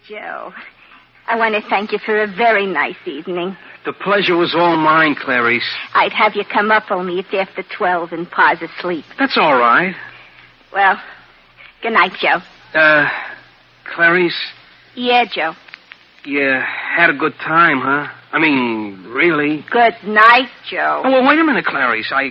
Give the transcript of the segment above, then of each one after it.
Joe, I want to thank you for a very nice evening. The pleasure was all mine, Clarice. I'd have you come up, only it's after 12 and Pa's asleep. That's all right. Well, good night, Joe. Clarice? Yeah, Joe. You had a good time, huh? I mean, really? Good night, Joe. Oh, well, wait a minute, Clarice. I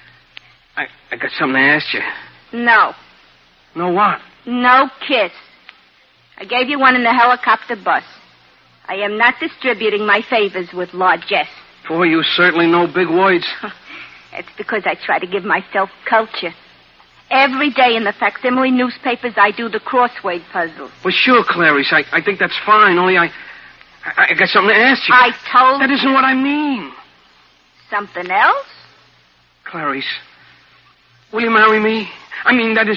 got something to ask you. No. No what? No kiss. I gave you one in the helicopter bus. I am not distributing my favors with largesse. Boy, you certainly know big words. It's because I try to give myself culture. Every day in the facsimile newspapers, I do the crossword puzzle. Well, sure, Clarice. I think that's fine, only I got something to ask you. I told That isn't what I mean. Something else? Clarice, will you marry me? I mean, that is...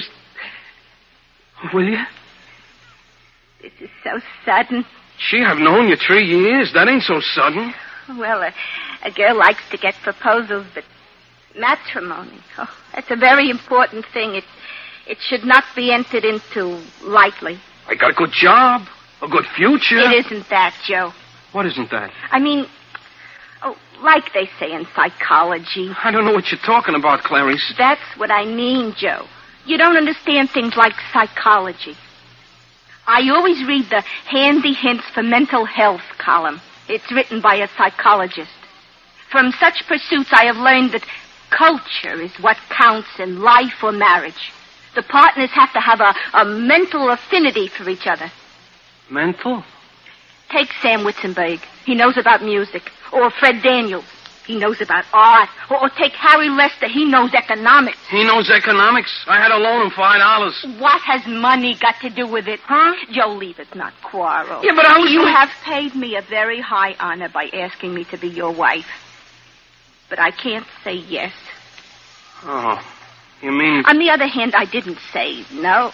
Will you? This is so sudden. Gee, I've known you 3 years. That ain't so sudden. Well, a girl likes to get proposals, but matrimony, that's a very important thing. It should not be entered into lightly. I got a good job, a good future. It isn't that, Joe. What isn't that? I mean, like they say in psychology. I don't know what you're talking about, Clarice. That's what I mean, Joe. You don't understand things like psychology. I always read the Handy Hints for Mental Health column. It's written by a psychologist. From such pursuits, I have learned that culture is what counts in life or marriage. The partners have to have a mental affinity for each other. Mental? Take Sam Witzenberg. He knows about music. Or Fred Daniels. He knows about art. Or take Harry Lester. He knows economics. He knows economics. I had to loan him $5. What has money got to do with it? Huh? Joe, leave it, not quarrel. Yeah, but I was... You have paid me a very high honor by asking me to be your wife. But I can't say yes. Oh, you mean... On the other hand, I didn't say no.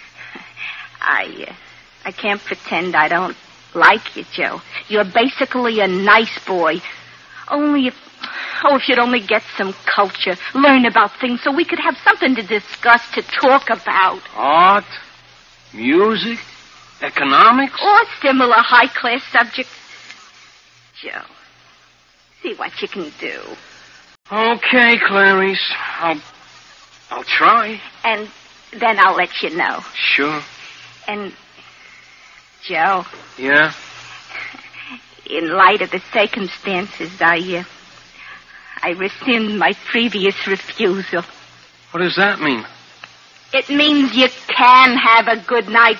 I can't pretend I don't like you, Joe. You're basically a nice boy. Only if you'd only get some culture, learn about things so we could have something to discuss, to talk about. Art, music, economics? Or similar high-class subjects. Joe, see what you can do. Okay, Clarice. I'll try. And then I'll let you know. Sure. And, Joe. Yeah? In light of the circumstances, I rescind my previous refusal. What does that mean? It means you can have a good night